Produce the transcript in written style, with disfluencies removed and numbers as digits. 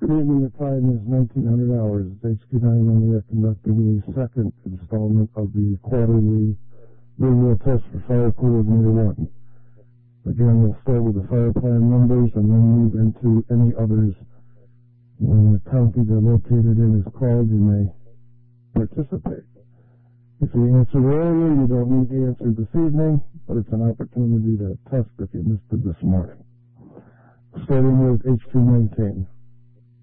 Good evening, the time is 1900 hours. It's HQ9 on the air conducting the second installment of the quarterly visual test for Fire Coordinator 1. Again, we'll start with the fire plan numbers and then move into any others. When the county they're located in is called, you may participate. If you answer earlier, you don't need the answer this evening, but it's an opportunity to test if you missed it this morning. Starting with HQ19.